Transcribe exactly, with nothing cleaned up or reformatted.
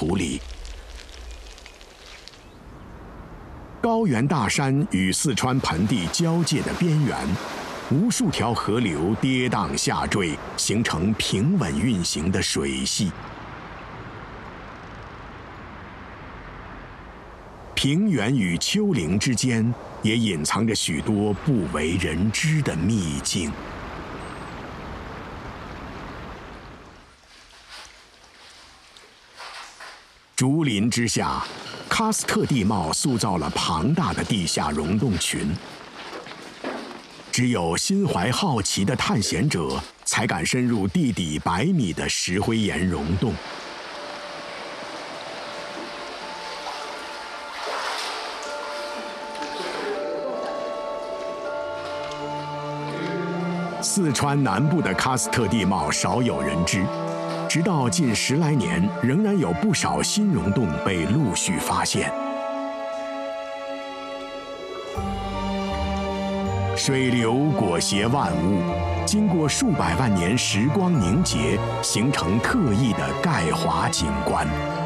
湖里。高原大山与四川盆地交界的边缘，无数条河流跌宕下坠，形成平稳运行的水系。平原与丘陵之间，也隐藏着许多不为人知的秘境。竹林之下，喀斯特地貌塑造了庞大的地下溶洞群。只有心怀好奇的探险者才敢深入地底百米的石灰岩溶洞。四川南部的喀斯特地貌少有人知。直到近十来年，仍然有不少新溶洞被陆续发现。水流裹挟万物，经过数百万年时光凝结，形成特异的钙华景观。